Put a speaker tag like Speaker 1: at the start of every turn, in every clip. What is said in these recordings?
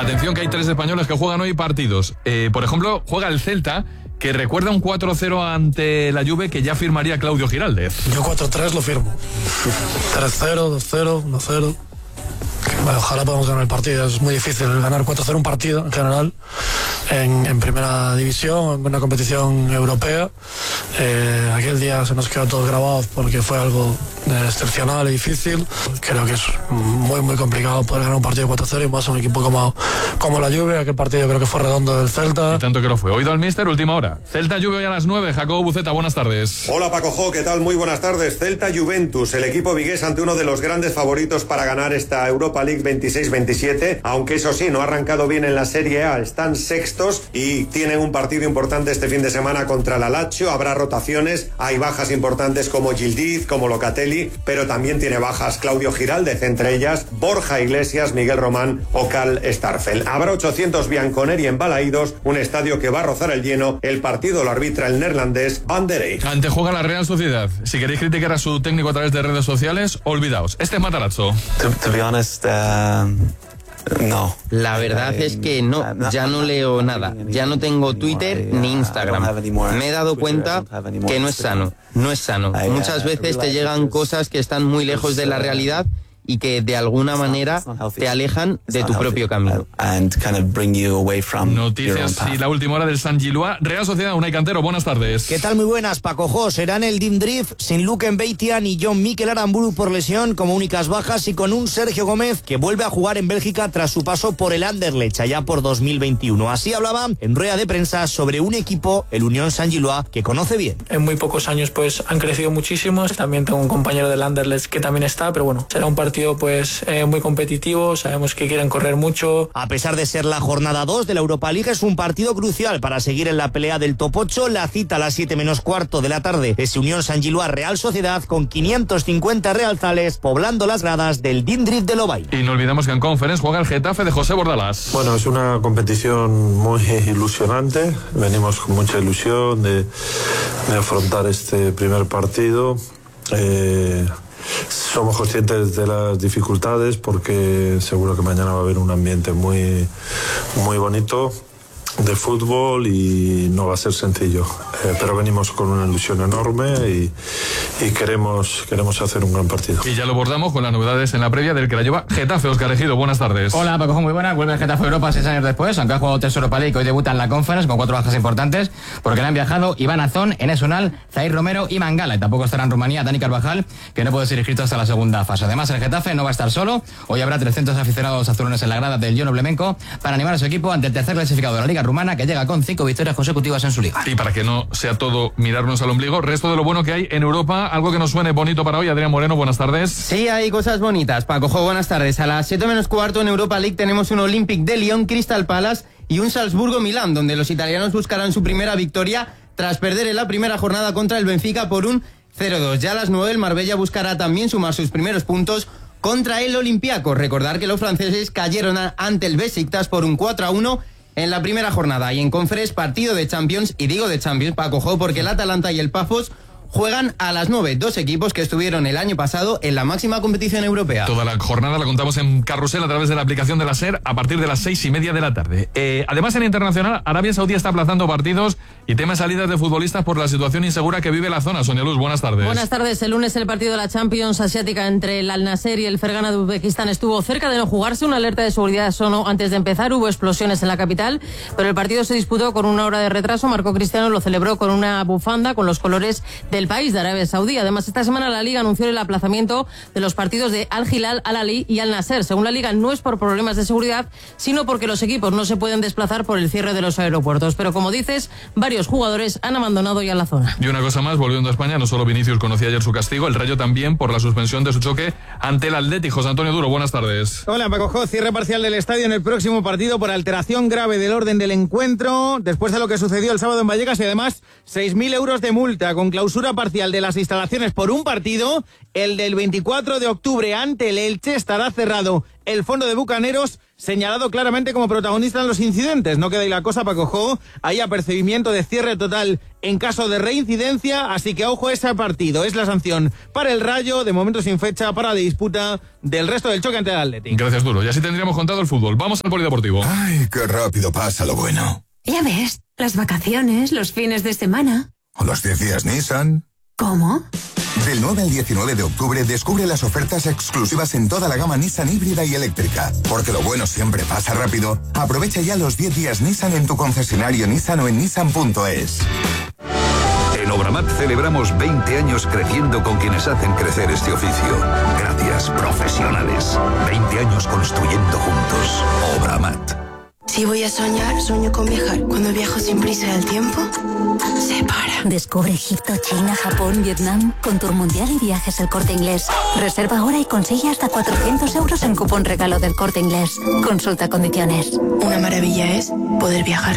Speaker 1: Atención que hay 3 españoles que juegan hoy partidos. Por ejemplo, juega el Celta, que recuerda un 4-0 ante la Juve que ya firmaría Claudio Giraldez.
Speaker 2: Yo 4-3 lo firmo. 3-0, 2-0, 1-0. Bueno, ojalá podamos ganar el partido. Es muy difícil ganar 4-0 un partido en general en primera división, en una competición europea. Aquel día se nos quedó todo grabado porque fue algo excepcional y difícil. Creo que es muy complicado poder ganar un partido 4-0 y más a un equipo como la Juve. Aquel partido creo que fue redondo del Celta.
Speaker 1: Y tanto que lo fue. Oído al míster, última hora. Celta Juve hoy a las 9. Jacobo Buceta, buenas tardes.
Speaker 3: Hola Paco Jo, ¿qué tal? Muy buenas tardes. Celta Juventus, el equipo vigués ante uno de los grandes favoritos para ganar esta Europa League 26-27, aunque eso sí, no ha arrancado bien en la Serie A, están sextos y tienen un partido importante este fin de semana contra la Lazio. Habrá rotaciones, hay bajas importantes como Yildiz, como Locatelli, pero también tiene bajas Claudio Giraldez, entre ellas Borja Iglesias, Miguel Román o Cal Starfel. Habrá 800 bianconeri en Balaídos, un estadio que va a rozar el lleno. El partido lo arbitra el neerlandés Van der Eyck.
Speaker 1: Antejuega la Real Sociedad. Si queréis criticar a su técnico a través de redes sociales, olvidaos. Este es Matarazzo.
Speaker 4: To be honest, no.
Speaker 5: La verdad es que no, ya no leo nada. Ya no tengo Twitter ni Instagram. Me he dado cuenta que no es sano. No es sano. Muchas veces te llegan cosas que están muy lejos de la realidad y que de alguna manera te alejan de tu propio camino.
Speaker 1: Noticias y la última hora del San Gilois. Real Sociedad, Unai Cantero, buenas tardes.
Speaker 6: ¿Qué tal? Muy buenas, Paco Jo. Serán el Team Drift sin Luke Mbeitia ni John Mikel Aramburu por lesión como únicas bajas y con un Sergio Gómez que vuelve a jugar en Bélgica tras su paso por el Anderlecht allá por 2021. Así hablaba en rueda de prensa sobre un equipo, el Unión San Gilois, que conoce bien.
Speaker 7: En muy pocos años pues han crecido muchísimo. También tengo un compañero del Anderlecht que también está, pero bueno, será un partido pues muy competitivo, sabemos que quieren correr mucho.
Speaker 6: A pesar de ser la jornada 2 de la Europa League, es un partido crucial para seguir en la pelea del top 8. La cita a las 7:15 de la tarde es Unión San Gilois Real Sociedad con 550 realzales poblando las gradas del Dindrit de Lovaina.
Speaker 1: Y no olvidemos que en Conference juega el Getafe de José Bordalás.
Speaker 8: Bueno, es una competición muy ilusionante. Venimos con mucha ilusión de afrontar este primer partido. Somos conscientes de las dificultades porque seguro que mañana va a haber un ambiente muy bonito de fútbol y no va a ser sencillo, pero venimos con una ilusión enorme y queremos hacer un gran partido.
Speaker 1: Y ya lo abordamos con las novedades en la previa del Craiova Getafe. Óscar Ejido, buenas tardes.
Speaker 9: Hola Paco, muy buena. Vuelve el Getafe a Europa 6 años después, aunque ha jugado 3 Europa League. Hoy debuta en la Conference con 4 bajas importantes porque le han viajado Iván Azón, Enes Unal, Zair Romero y Mangala. Y tampoco estará en Rumanía Dani Carvajal, que no puede ser inscrito hasta la segunda fase. Además, el Getafe no va a estar solo. Hoy habrá 300 aficionados azulones en la grada del Jono Blemenko para animar a su equipo ante el tercer clasificado de la Liga Rumana, que llega con 5 victorias consecutivas en su liga.
Speaker 1: Y para que no sea todo mirarnos al ombligo, resto de lo bueno que hay en Europa, algo que nos suene bonito para hoy. Adrián Moreno, buenas tardes.
Speaker 5: Sí, hay cosas bonitas, Paco Jo, buenas tardes. A las 7:15 en Europa League tenemos un Olympique de Lyon, Crystal Palace y un Salzburgo-Milán, donde los italianos buscarán su primera victoria tras perder en la primera jornada contra el Benfica por un 0-2. Ya a las 9 el Marbella buscará también sumar sus primeros puntos contra el Olympiacos. Recordar que los franceses cayeron ante el Besiktas por un 4-1 en la primera jornada. Y en Conference, partido de Champions, y digo de Champions, Paco Jo, porque el Atalanta y el Pafos juegan a las 9, 2 equipos que estuvieron el año pasado en la máxima competición europea.
Speaker 1: Toda la jornada la contamos en Carrusel a través de la aplicación de la SER a partir de las 6:30 de la tarde. Además, en internacional, Arabia Saudí está aplazando partidos y tema salidas de futbolistas por la situación insegura que vive la zona. Sonia Luz, buenas tardes.
Speaker 10: Buenas tardes. El lunes el partido de la Champions asiática entre el Al Nassr y el Fergana de Uzbekistán estuvo cerca de no jugarse. Una alerta de seguridad sonó antes de empezar. Hubo explosiones en la capital, pero el partido se disputó con 1 hora de retraso. Marco Cristiano lo celebró con una bufanda con los colores del país de Arabia Saudí. Además, esta semana la Liga anunció el aplazamiento de los partidos de Al Hilal, Al Ahly y Al Nassr. Según la Liga, no es por problemas de seguridad, sino porque los equipos no se pueden desplazar por el cierre de los aeropuertos. Pero como dices, varios jugadores han abandonado ya la zona.
Speaker 1: Y una cosa más, volviendo a España, no solo Vinicius conocía ayer su castigo, el Rayo también por la suspensión de su choque ante el Athletic. José Antonio Duro, buenas tardes.
Speaker 11: Hola Paco Jo, cierre parcial del estadio en el próximo partido por alteración grave del orden del encuentro, después de lo que sucedió el sábado en Vallecas y además 6.000 euros de multa con clausura apertura parcial de las instalaciones por un partido. El del 24 de octubre ante el Elche estará cerrado. El fondo de Bucaneros señalado claramente como protagonista en los incidentes. No queda ahí la cosa, Paco Jo. Hay apercibimiento de cierre total en caso de reincidencia, así que ojo a ese partido. Es la sanción para el Rayo, de momento sin fecha para la disputa del resto del choque ante el Athletic.
Speaker 1: Gracias, Duro. Y así tendríamos contado el fútbol. Vamos al polideportivo.
Speaker 12: Ay, qué rápido pasa lo bueno.
Speaker 13: Ya ves, las vacaciones, los fines de semana.
Speaker 12: ¿O los 10 días Nissan?
Speaker 13: ¿Cómo?
Speaker 12: Del 9 al 19 de octubre descubre las ofertas exclusivas en toda la gama Nissan híbrida y eléctrica. Porque lo bueno siempre pasa rápido. Aprovecha ya los 10 días Nissan en tu concesionario Nissan o en nissan.es.
Speaker 14: En Obramat celebramos 20 años creciendo con quienes hacen crecer este oficio. Gracias, profesionales. 20 años construyendo juntos. Obramat.
Speaker 15: Si voy a soñar, sueño con viajar. Cuando viajo sin prisa del tiempo, se para.
Speaker 16: Descubre Egipto, China, Japón, Vietnam con Tour Mundial y Viajes El Corte Inglés. Reserva ahora y consigue hasta 400 euros en cupón regalo del Corte Inglés. Consulta condiciones.
Speaker 15: Una maravilla es poder viajar.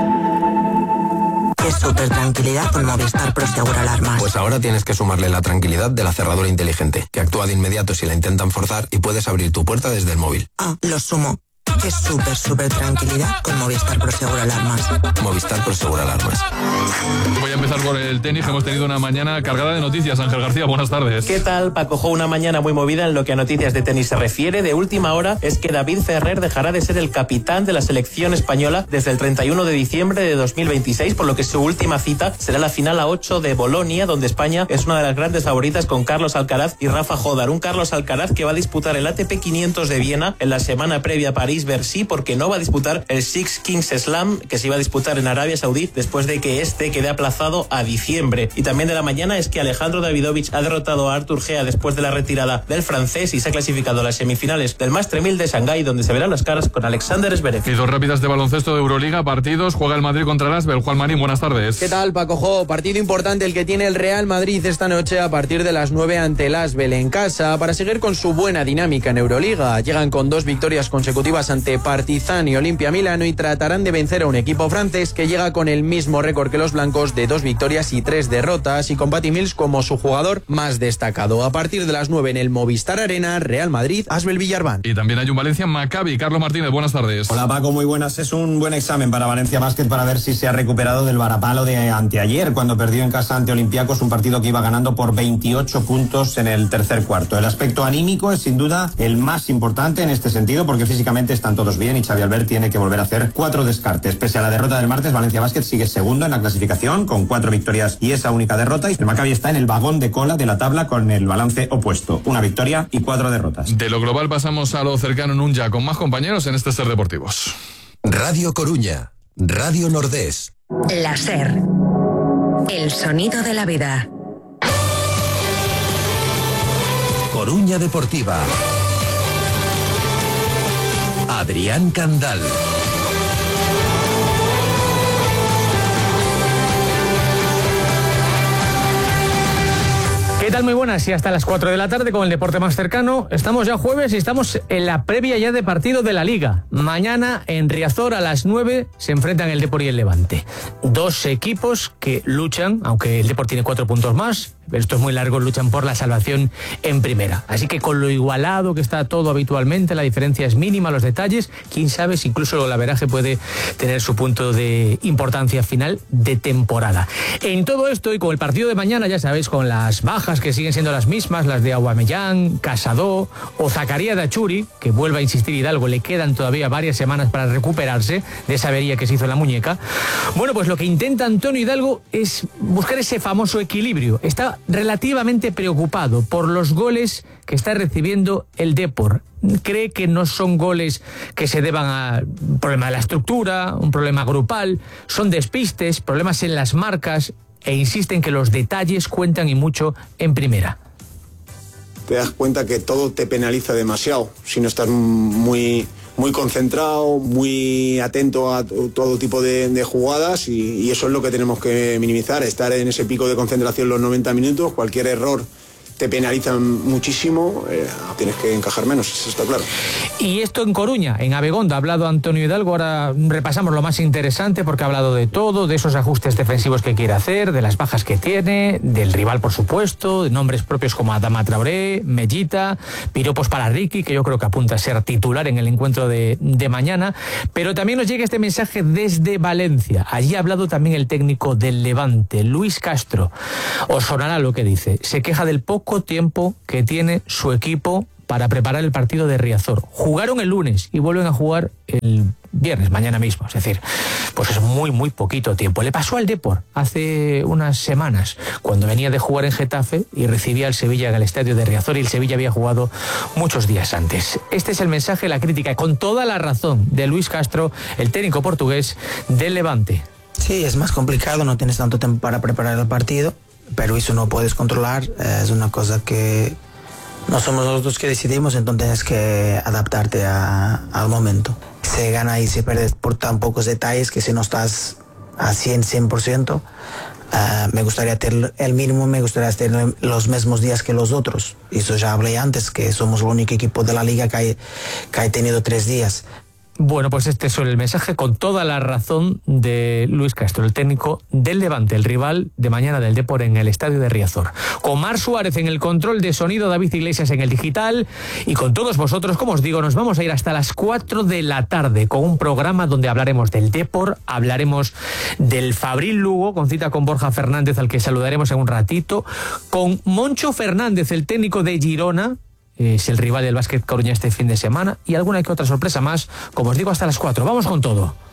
Speaker 17: Es súper tranquilidad con Movistar Pro Seguro Alarmas.
Speaker 18: Pues ahora tienes que sumarle la tranquilidad de la cerradura inteligente, que actúa de inmediato si la intentan forzar y puedes abrir tu puerta desde el móvil.
Speaker 17: Ah, lo sumo. Es súper tranquilidad con Movistar Pro Seguro Alarmas.
Speaker 18: Movistar Pro Seguro Alarmas.
Speaker 1: Voy a empezar por el tenis. Hemos tenido una mañana cargada de noticias. Ángel García, buenas tardes.
Speaker 19: ¿Qué tal, Paco Jo? Una mañana muy movida en lo que a noticias de tenis se refiere. De última hora es que David Ferrer dejará de ser el capitán de la selección española desde el 31 de diciembre de 2026, por lo que su última cita será la final A8 de Bolonia, donde España es una de las grandes favoritas con Carlos Alcaraz y Rafa Jodar. Un Carlos Alcaraz que va a disputar el ATP 500 de Viena en la semana previa a París-Bercy, porque no va a disputar el Six Kings Slam que se iba a disputar en Arabia Saudí después de que este quede aplazado a diciembre. Y también de la mañana es que Alejandro Davidovich ha derrotado a Artur Gea después de la retirada del francés y se ha clasificado a las semifinales del Master 1000 de Shanghái, donde se verán las caras con Alexander Zverev.
Speaker 1: Y dos rápidas de baloncesto de Euroliga, partidos. Juega el Madrid contra el Asbel. Juan Marín, buenas tardes.
Speaker 20: ¿Qué tal, Paco Jo? Partido importante el que tiene el Real Madrid esta noche a partir de las 9 ante el Asbel en casa para seguir con su buena dinámica en Euroliga. Llegan con 2 victorias consecutivas ante Partizan y Olimpia Milano y tratarán de vencer a un equipo francés que llega con el mismo récord que los blancos de 2 victorias y 3 derrotas y con Patty Mills como su jugador más destacado. A partir de las 9 en el Movistar Arena, Real Madrid, Asbel Villarban.
Speaker 1: Y también hay un Valencia Maccabi. Carlos Martínez, buenas tardes.
Speaker 21: Hola Paco, muy buenas. Es un buen examen para Valencia Basket para ver si se ha recuperado del varapalo de anteayer, cuando perdió en casa ante Olympiacos, un partido que iba ganando por 28 puntos en el tercer cuarto. El aspecto anímico es sin duda el más importante en este sentido, porque físicamente están todos bien y Xavi Albert tiene que volver a hacer 4 descartes. Pese a la derrota del martes, Valencia Basket sigue segundo en la clasificación con 4 victorias y esa única derrota, y el Maccabi está en el vagón de cola de la tabla con el balance opuesto, 1 victoria y 4 derrotas.
Speaker 1: De lo global pasamos a lo cercano en un ya con más compañeros en este Ser Deportivos.
Speaker 22: Radio Coruña, Radio Nordés.
Speaker 13: La SER, el sonido de la vida.
Speaker 22: Coruña Deportiva. Adrián Candal.
Speaker 23: ¿Qué tal? Muy buenas. Y hasta las 4 de la tarde con el deporte más cercano. Estamos ya jueves y estamos en la previa ya de partido de la Liga. Mañana en Riazor a las 9 se enfrentan el Depor y el Levante. 2 equipos que luchan, aunque el Depor tiene 4 puntos más. Esto es muy largo, luchan por la salvación en primera. Así que con lo igualado que está todo habitualmente, la diferencia es mínima, los detalles, quién sabe si incluso el averaje puede tener su punto de importancia final de temporada. En todo esto y con el partido de mañana, ya sabéis, con las bajas que siguen siendo las mismas, las de Aubameyang, Casado o Zakaria Dachuri, que vuelve a insistir Hidalgo, le quedan todavía varias semanas para recuperarse de esa avería que se hizo en la muñeca. Bueno, pues lo que intenta Antonio Hidalgo es buscar ese famoso equilibrio. Está relativamente preocupado por los goles que está recibiendo el Depor. Cree que no son goles que se deban a un problema de la estructura, un problema grupal, son despistes, problemas en las marcas, e insiste en que los detalles cuentan y mucho en primera.
Speaker 24: Te das cuenta que todo te penaliza demasiado si no estás muy concentrado, muy atento a todo tipo de jugadas, y eso es lo que tenemos que minimizar, estar en ese pico de concentración los 90 minutos. Cualquier error te penalizan muchísimo, tienes que encajar menos, eso está claro.
Speaker 23: Y esto en Coruña, en Abegondo, ha hablado Antonio Hidalgo. Ahora repasamos lo más interesante porque ha hablado de todo, de esos ajustes defensivos que quiere hacer, de las bajas que tiene, del rival por supuesto, de nombres propios como Adama Traoré, Mellita, piropos para Ricky, que yo creo que apunta a ser titular en el encuentro de mañana. Pero también nos llega este mensaje desde Valencia. Allí ha hablado también el técnico del Levante, Luis Castro. Os sonará lo que dice. Se queja del poco tiempo que tiene su equipo para preparar el partido de Riazor. Jugaron el lunes y vuelven a jugar el viernes, mañana mismo. Es decir, pues es muy poquito tiempo. Le pasó al Depor hace unas semanas, cuando venía de jugar en Getafe y recibía al Sevilla en el estadio de Riazor, y el Sevilla había jugado muchos días antes. Este es el mensaje, la crítica, con toda la razón, de Luis Castro, el técnico portugués del Levante.
Speaker 2: Sí, es más complicado, no tienes tanto tiempo para preparar el partido, pero eso no puedes controlar, es una cosa que no somos nosotros que decidimos, entonces tienes que adaptarte al momento. Se gana y se pierde por tan pocos detalles que si no estás a 100%, me gustaría tener el mínimo, me gustaría tener los mismos días que los otros. Eso ya hablé antes, que somos el único equipo de la liga que ha tenido 3 días.
Speaker 23: Bueno, pues este es el mensaje con toda la razón de Luis Castro, el técnico del Levante, el rival de mañana del Depor en el estadio de Riazor. Con Mar Suárez en el control de sonido, David Iglesias en el digital, y con todos vosotros, como os digo, nos vamos a ir hasta las 4 de la tarde con un programa donde hablaremos del Depor, hablaremos del Fabril Lugo, con cita con Borja Fernández, al que saludaremos en un ratito, con Moncho Fernández, el técnico de Girona, es el rival del Básquet Coruña este fin de semana, y alguna que otra sorpresa más, como os digo, hasta las 4. Vamos con todo.